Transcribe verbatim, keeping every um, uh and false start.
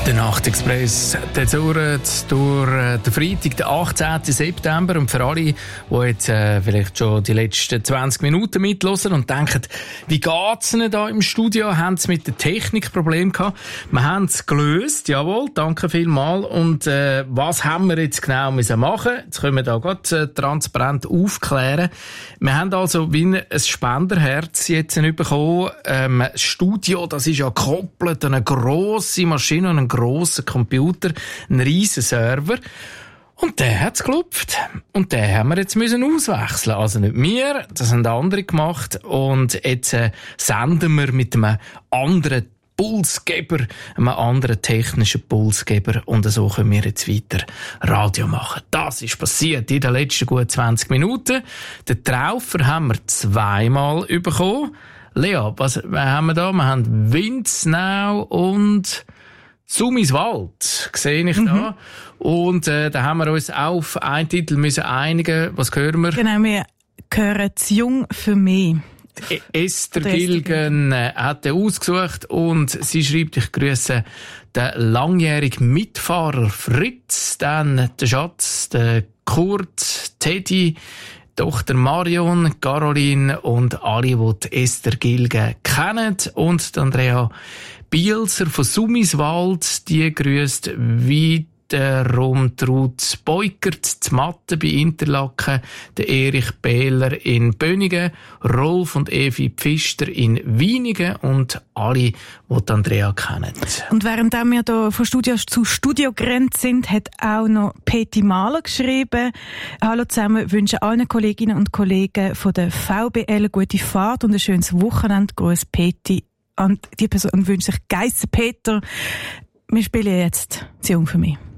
Der Nachtexpress, der dauert durch den Freitag, den achtzehnten September. Und für alle, die jetzt äh, vielleicht schon die letzten zwanzig Minuten mithören und denken, wie geht's ihnen da im Studio? Haben sie mit der Technik Probleme gehabt? Wir haben es gelöst, jawohl, danke vielmals. Und äh, was haben wir jetzt genau müssen machen? Jetzt können wir da gerade äh, transparent aufklären. Wir haben also wie ein Spenderherz jetzt bekommen. Ähm, das Studio, das ist ja gekoppelt an eine grosse Maschine, an einen grossen Computer, einen riesen Server. Und der hat's geklopft. Und den haben wir jetzt müssen auswechseln. Also nicht wir, das haben andere gemacht. Und jetzt äh, senden wir mit einem anderen Pulsgeber, einem anderen technischen Pulsgeber. Und so können wir jetzt weiter Radio machen. Das ist passiert in den letzten gut zwanzig Minuten. Den Traufer haben wir zweimal bekommen. Lea, was haben wir da? Wir haben Windsnau und Sumiswald, sehe ich da. Mhm. Und äh, da haben wir uns auch auf einen Titel müssen einigen. Was hören wir? Genau, wir hören «Zu jung für mich». Esther Gilgen hat den ausgesucht und sie schreibt, ich grüße den langjährigen Mitfahrer Fritz, dann den Schatz, den Kurt, Teddy, Tochter Marion, Caroline und alle, die die Esther Gilgen kennen. Und Andrea Bielser von Sumiswald, die grüßt wiederum Ruth Beukert, zu Matte bei Interlaken, der Erich Behler in Bönigen, Rolf und Evi Pfister in Wienigen und alle, die Andrea kennen. Und während wir hier von Studio zu Studio gerannt sind, hat auch noch Peti Mahler geschrieben: Hallo zusammen, wünsche allen Kolleginnen und Kollegen von der V B L eine gute Fahrt und ein schönes Wochenende. Gruß Peti. Und die Person wünscht sich Geisser Peter. Wir spielen jetzt «Zu jung für mich».